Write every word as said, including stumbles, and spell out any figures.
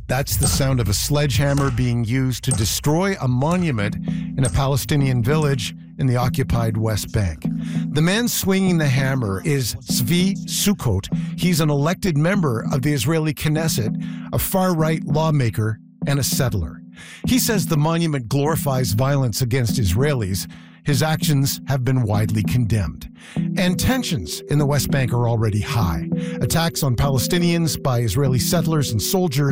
That's the sound of a sledgehammer being used to destroy a monument in a Palestinian village in the occupied West Bank. The man swinging the hammer is Zvi Sukkot. He's an elected member of the Israeli Knesset, a far-right lawmaker and a settler. He says the monument glorifies violence against Israelis. His actions have been widely condemned. And tensions in the West Bank are already high. Attacks on Palestinians by Israeli settlers and soldiers